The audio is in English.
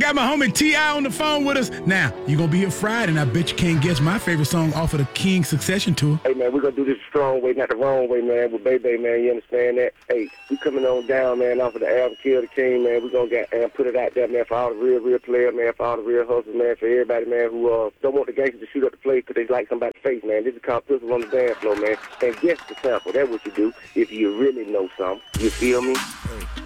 got my homie T.I. on the phone with us. Now, you're going to be here Friday, and I bet you can't guess my favorite song off of the King Succession Tour. Hey, man, we're going to do this the strong way, not the wrong way, man, with Baby, man. You understand that? Hey, we coming on down, man, off of the album Kill the King, man. We're going to put it out there, man, for all the real players, man, for all the real hustlers, man, for everybody, man, who don't want the gangsters to shoot up the place because they like somebody's face, man. This is called Pistol on the Dance Floor, man. And guess the sample. That's what you do if you really know something. You feel me?